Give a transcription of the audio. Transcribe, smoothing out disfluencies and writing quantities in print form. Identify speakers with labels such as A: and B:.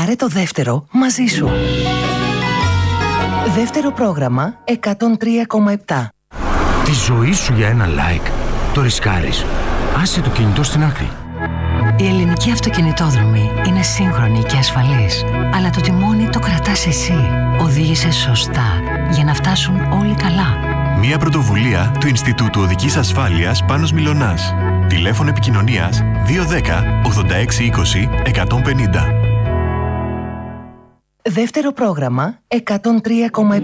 A: Πάρε το δεύτερο μαζί σου. Δεύτερο πρόγραμμα 103,7.
B: Τη ζωή σου για ένα like το ρισκάρεις. Άσε το κινητό στην άκρη.
C: Η ελληνική αυτοκινητόδρομη είναι σύγχρονη και ασφαλής, αλλά το τιμόνι το κρατάς εσύ. Οδήγησε σωστά για να φτάσουν όλοι καλά.
D: Μια πρωτοβουλία του Ινστιτούτου Οδικής Ασφάλειας Πάνος Μιλωνάς. Τηλέφωνο επικοινωνίας 210 86 20 150.
A: Δεύτερο πρόγραμμα 103,7.